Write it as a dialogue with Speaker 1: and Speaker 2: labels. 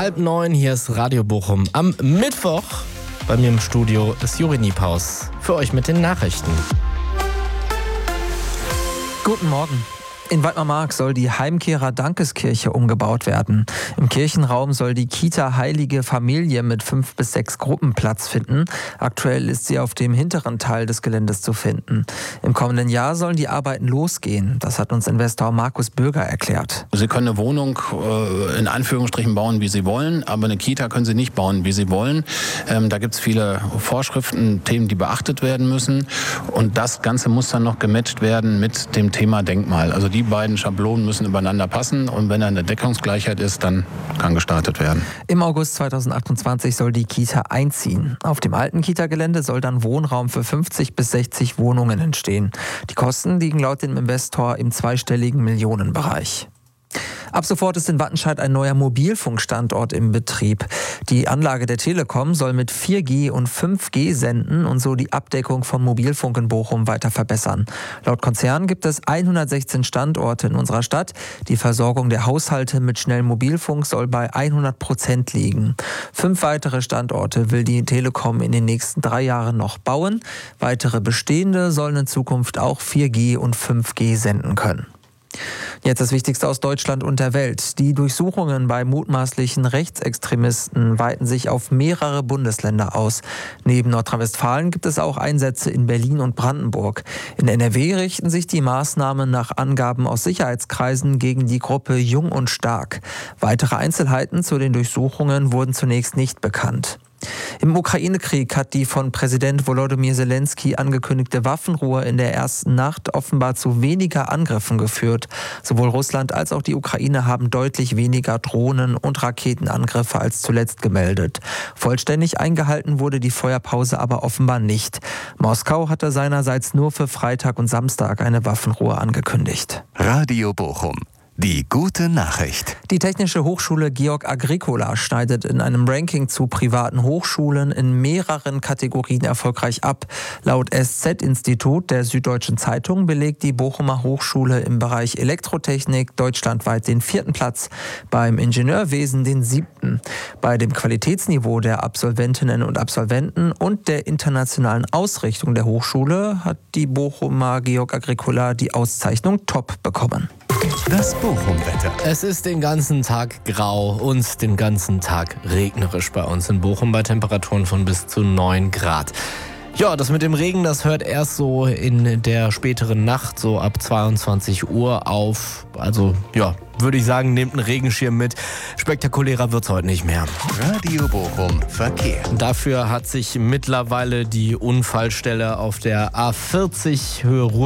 Speaker 1: 8:30, hier ist Radio Bochum. Am Mittwoch bei mir im Studio ist Juri Niepaus für euch mit den Nachrichten.
Speaker 2: Guten Morgen. In Weidmar-Mark soll die Heimkehrer Dankeskirche umgebaut werden. Im Kirchenraum soll die Kita Heilige Familie mit 5 bis 6 Gruppen Platz finden. Aktuell ist sie auf dem hinteren Teil des Geländes zu finden. Im kommenden Jahr sollen die Arbeiten losgehen. Das hat uns Investor Markus Bürger erklärt.
Speaker 3: Sie können eine Wohnung in Anführungsstrichen bauen, wie Sie wollen, aber eine Kita können Sie nicht bauen, wie Sie wollen. Da gibt es viele Vorschriften, Themen, die beachtet werden müssen. Und das Ganze muss dann noch gematcht werden mit dem Thema Denkmal. Also die beiden Schablonen müssen übereinander passen und wenn da eine Deckungsgleichheit ist, dann kann gestartet werden.
Speaker 2: Im August 2028 soll die Kita einziehen. Auf dem alten Kita-Gelände soll dann Wohnraum für 50 bis 60 Wohnungen entstehen. Die Kosten liegen laut dem Investor im zweistelligen Millionenbereich. Ab sofort ist in Wattenscheid ein neuer Mobilfunkstandort im Betrieb. Die Anlage der Telekom soll mit 4G und 5G senden und so die Abdeckung von Mobilfunk in Bochum weiter verbessern. Laut Konzern gibt es 116 Standorte in unserer Stadt. Die Versorgung der Haushalte mit schnellem Mobilfunk soll bei 100% liegen. 5 weitere Standorte will die Telekom in den nächsten 3 Jahren noch bauen. Weitere bestehende sollen in Zukunft auch 4G und 5G senden können. Jetzt das Wichtigste aus Deutschland und der Welt. Die Durchsuchungen bei mutmaßlichen Rechtsextremisten weiten sich auf mehrere Bundesländer aus. Neben Nordrhein-Westfalen gibt es auch Einsätze in Berlin und Brandenburg. In NRW richten sich die Maßnahmen nach Angaben aus Sicherheitskreisen gegen die Gruppe Jung und Stark. Weitere Einzelheiten zu den Durchsuchungen wurden zunächst nicht bekannt. Im Ukraine-Krieg hat die von Präsident Volodymyr Zelensky angekündigte Waffenruhe in der ersten Nacht offenbar zu weniger Angriffen geführt. Sowohl Russland als auch die Ukraine haben deutlich weniger Drohnen- und Raketenangriffe als zuletzt gemeldet. Vollständig eingehalten wurde die Feuerpause aber offenbar nicht. Moskau hatte seinerseits nur für Freitag und Samstag eine Waffenruhe angekündigt.
Speaker 4: Radio Bochum. Die gute Nachricht.
Speaker 2: Die Technische Hochschule Georg Agricola schneidet in einem Ranking zu privaten Hochschulen in mehreren Kategorien erfolgreich ab. Laut SZ-Institut der Süddeutschen Zeitung belegt die Bochumer Hochschule im Bereich Elektrotechnik deutschlandweit den 4. Platz, beim Ingenieurwesen den 7. Bei dem Qualitätsniveau der Absolventinnen und Absolventen und der internationalen Ausrichtung der Hochschule hat die Bochumer Georg Agricola die Auszeichnung Top bekommen.
Speaker 4: Das Bochum-Wetter.
Speaker 1: Es ist den ganzen Tag grau und den ganzen Tag regnerisch bei uns in Bochum bei Temperaturen von bis zu 9 Grad. Ja, das mit dem Regen, das hört erst so in der späteren Nacht, so ab 22 Uhr auf. Also, ja, würde ich sagen, nehmt einen Regenschirm mit. Spektakulärer wird's heute nicht mehr.
Speaker 4: Radio Bochum Verkehr.
Speaker 1: Dafür hat sich mittlerweile die Unfallstelle auf der A40 Höhe Ruhr